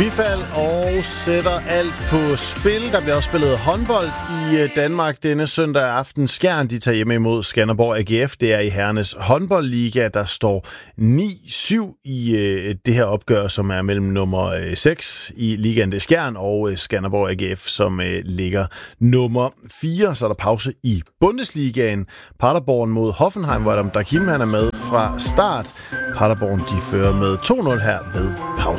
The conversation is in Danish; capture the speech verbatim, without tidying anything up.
Bifald og sætter alt på spil. Der bliver også spillet håndbold i Danmark denne søndag aften. Skjern, de tager hjemme imod Skanderborg A G F. Det er i herrenes håndboldliga, der står ni syv i øh, det her opgør, som er mellem nummer seks i ligaen, det er Skjern, og øh, Skanderborg A G F, som øh, ligger nummer fire. Så er der pause i Bundesligaen. Paderborn mod Hoffenheim, hvor Adam Dakim han er med fra start. Paderborn, de fører med to nul her ved pause.